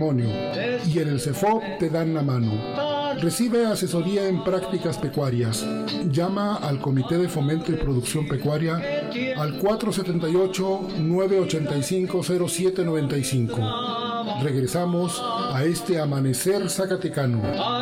patrimonio y en el CEFOP te dan la mano. Recibe asesoría en prácticas pecuarias. Llama al Comité de Fomento y Producción Pecuaria al 478-985-0795. Regresamos a este amanecer zacatecano.